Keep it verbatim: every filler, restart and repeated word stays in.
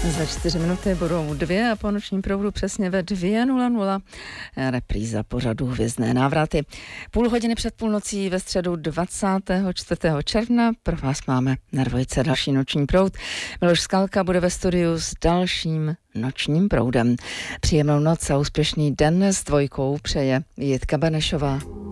Za čtyři minuty budou dvě a po nočním proudu přesně ve dvě nula nula repríza pořadu Hvězdné návraty. Půl hodiny před půlnocí ve středu dvacátého čtvrtého června pro vás máme na dvojce další noční proud. Miloš Skalka bude ve studiu s dalším nočním proudem. Příjemnou noc a úspěšný den s dvojkou přeje Jitka Benešová.